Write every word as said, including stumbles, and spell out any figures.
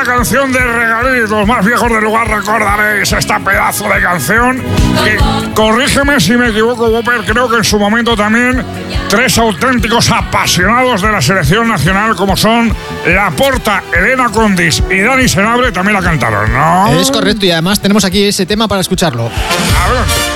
esta canción de Regalí. Los más viejos del lugar recordaréis esta pedazo de canción. Que, corrígeme si me equivoco, Whopper, creo que en su momento también tres auténticos apasionados de la selección nacional como son Laporta, Elena Condis y Dani Senabre también la cantaron, ¿no? Es correcto, y además tenemos aquí ese tema para escucharlo. A ver.